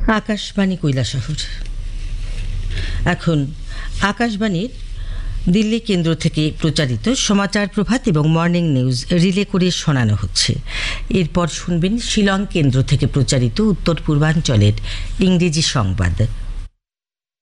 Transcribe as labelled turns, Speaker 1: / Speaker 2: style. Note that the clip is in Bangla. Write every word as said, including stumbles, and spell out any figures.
Speaker 1: আকাশবাণী কৈলাসহর। এখন আকাশবাণীর দিল্লি কেন্দ্র থেকে প্রচারিত সমাচার প্রভাত এবং মর্নিং নিউজ রিলে করে শোনানো হচ্ছে। এরপর শুনবেন শিলং কেন্দ্র থেকে প্রচারিত উত্তর পূর্বাঞ্চলের ইংরেজি সংবাদ।